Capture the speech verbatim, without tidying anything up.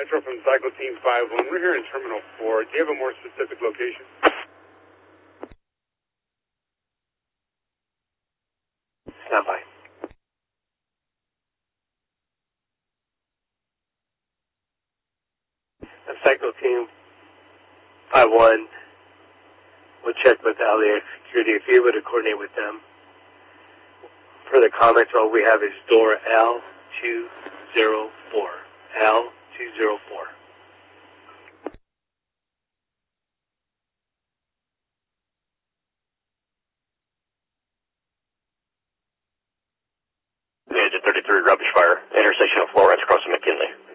Metro from Cycle Team five one. We're here in Terminal four. Do you have a more specific location? Stand by. And Cycle Team five one, we'll check with L A X Security if you're able to coordinate with them. For the comments, all we have is door L two zero four. L two zero four. Agent thirty-three, rubbish fire, intersection of Florence, crossing McKinley.